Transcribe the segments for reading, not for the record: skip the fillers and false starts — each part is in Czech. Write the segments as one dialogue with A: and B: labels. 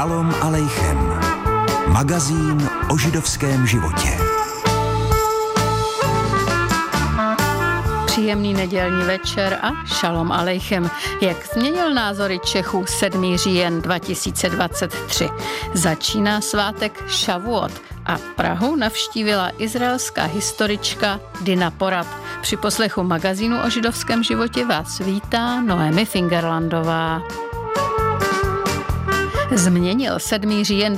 A: Šalom alejchem. Magazín o židovském životě.
B: Příjemný nedělní večer a šalom alejchem. Jak změnil názory Čechů 7. říjen 2023? Začíná svátek Šavuot a Prahu navštívila izraelská historička Dina Porat. Při poslechu magazínu o židovském životě vás vítá Noemi Fingerlandová. Změnil 7. říjen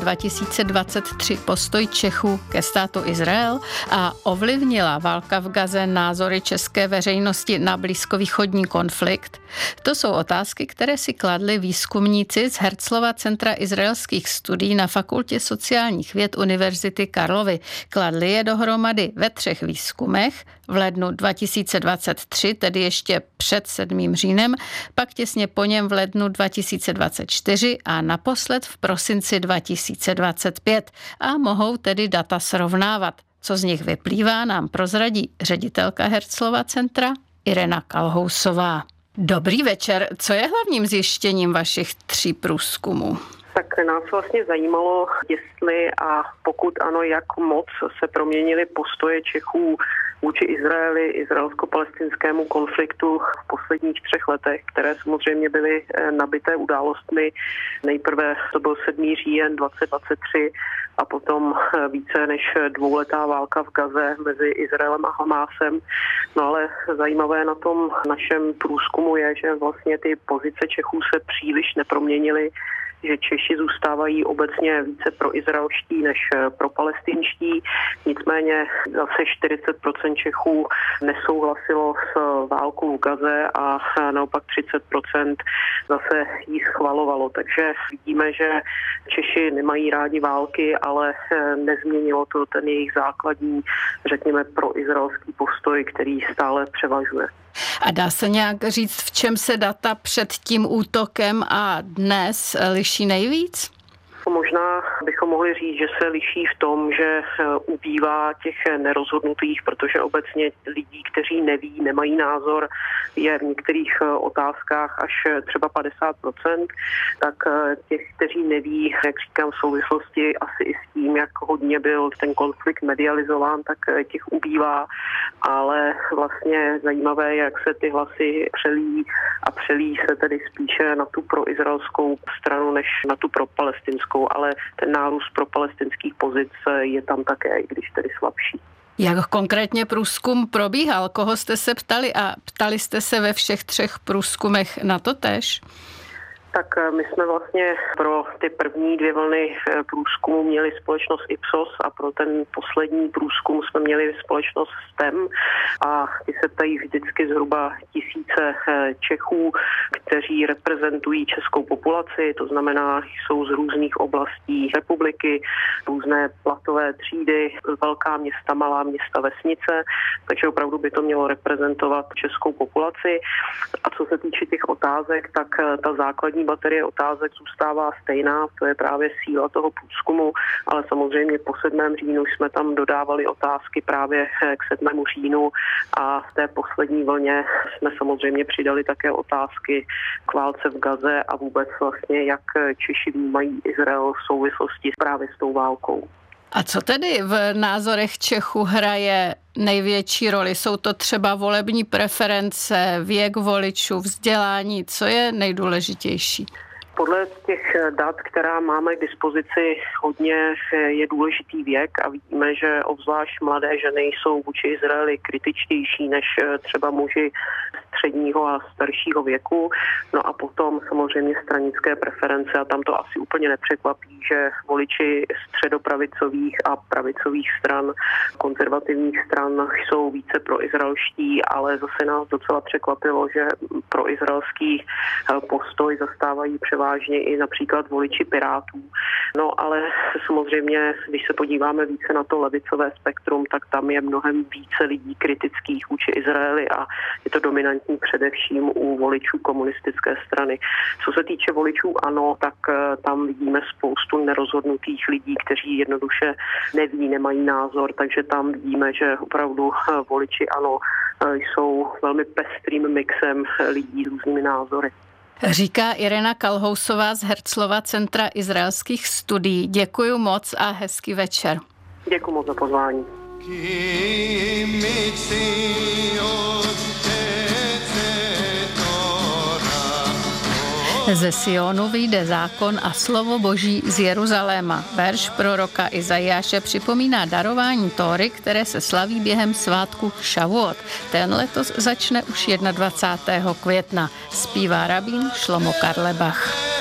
B: 2023 postoj Čechů ke státu Izrael a ovlivnila válka v Gaze názory české veřejnosti na blízkovýchodní konflikt? To jsou otázky, které si kladli výzkumníci z Herzlova centra izraelských studií na Fakultě sociálních věd Univerzity Karlovy. Kladli je dohromady ve 3 výzkumech, v lednu 2023, tedy ještě před 7. říjnem, pak těsně po něm v lednu 2024 a naposled v prosinci 2025 a mohou tedy data srovnávat. Co z nich vyplývá, nám prozradí ředitelka Herzlova centra Irena Kalhousová. Dobrý večer, co je hlavním zjištěním vašich 3 průzkumů?
C: Tak nás vlastně zajímalo, jestli a pokud ano, jak moc se proměnily postoje Čechů vůči Izraeli, izraelsko-palestinskému konfliktu v posledních 3 letech, které samozřejmě byly nabité událostmi. Nejprve to byl 7. říjen 2023 a potom více než 2letá válka v Gaze mezi Izraelem a Hamásem. No ale zajímavé na tom našem průzkumu je, že vlastně ty pozice Čechů se příliš neproměnily, že Češi zůstávají obecně více proizraelští než propalestinští. Nicméně zase 40% Čechů nesouhlasilo s válkou v Gaze a naopak 30% zase ji schvalovalo. Takže vidíme, že Češi nemají rádi války, ale nezměnilo to ten jejich základní, řekněme, proizraelský postoj, který stále převažuje.
B: A dá se nějak říct, v čem se data před tím útokem a dnes liší nejvíc?
C: Možná bychom mohli říct, že se liší v tom, že ubývá těch nerozhodnutých, protože obecně lidí, kteří neví, nemají názor, je v některých otázkách až třeba 50%, tak těch, kteří neví, jak říkám, v souvislosti asi i s tím, jak hodně byl ten konflikt medializován, tak těch ubývá, ale vlastně zajímavé, jak se ty hlasy přelíjí se tedy spíše na tu proizraelskou stranu, než na tu propalestinskou, ale ten nárůst pro palestinských pozic je tam také, i když tedy slabší.
B: Jak konkrétně průzkum probíhal? Koho jste se ptali a ptali jste se ve všech 3 průzkumech na to též?
C: Tak my jsme vlastně pro ty první 2 vlny průzkumu měli společnost Ipsos a pro ten poslední průzkum jsme měli společnost STEM a ty se ptají vždycky zhruba 1000 Čechů, kteří reprezentují českou populaci, to znamená, jsou z různých oblastí republiky, různé platové třídy, velká města, malá města, vesnice, takže opravdu by to mělo reprezentovat českou populaci. A co se týče těch otázek, tak ta základní baterie otázek zůstává stejná, to je právě síla toho průzkumu, ale samozřejmě po 7. říjnu jsme tam dodávali otázky právě k 7. říjnu a v té poslední vlně jsme samozřejmě přidali také otázky k válce v Gaze a vůbec vlastně, jak Češi vnímají Izrael v souvislosti právě s tou válkou.
B: A co tedy v názorech Čechů hraje největší roli? Jsou to třeba volební preference, věk voličů, vzdělání? Co je nejdůležitější?
C: Podle těch dat, která máme k dispozici, hodně je důležitý věk a vidíme, že obzvlášť mladé ženy jsou vůči Izraeli kritičtější než třeba muži středního a staršího věku. No a potom samozřejmě stranické preference a tam to asi úplně nepřekvapí, že voliči středopravicových a pravicových stran, konzervativních stran jsou více proizraelští, ale zase nás docela překvapilo, že proizraelský postoj zastávají převážně i například voliči Pirátů. No ale samozřejmě, když se podíváme více na to levicové spektrum, tak tam je mnohem více lidí kritických vůči Izraeli a je to dominantní především u voličů komunistické strany. Co se týče voličů ANO, tak tam vidíme spoustu nerozhodnutých lidí, kteří jednoduše neví, nemají názor, takže tam vidíme, že opravdu voliči ANO jsou velmi pestrým mixem lidí s různými názory.
B: Říká Irena Kalhousová z Herzlova Centra izraelských studií. Děkuju moc a hezký večer.
C: Děkuji moc za pozvání.
B: Ze Sionu vyjde zákon a slovo Boží z Jeruzaléma. Verš proroka Izajáše připomíná darování Tóry, které se slaví během svátku Šavuot. Ten letos začne už 21. května. Zpívá rabín Šlomo Karlebach.